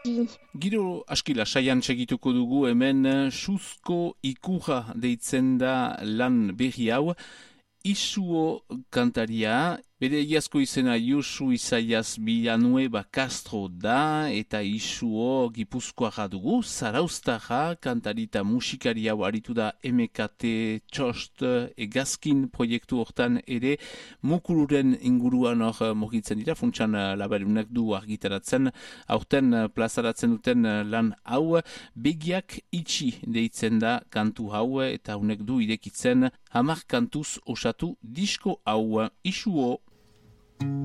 Giro askila saian segituko dugu hemen Suzko Ikurra deitzen da lan berri hau. Isuo kantaria, bere iazko izena Josu Isaias Villanueva Castro da, eta Isuo Gipuzkoara dugu, Zarauztarra kantarita musikari hau aritu da MKT Txost Egazkin proiektu hortan ere, Mukuluren inguruan hor mugitzen dira, funtsan labarunak du argitaratzen, aurten plazaratzen duten lan hau, begiak itxi deitzen da kantu hau, eta honek du irekitzen 10 kantuz osatu disko hau. Isuo.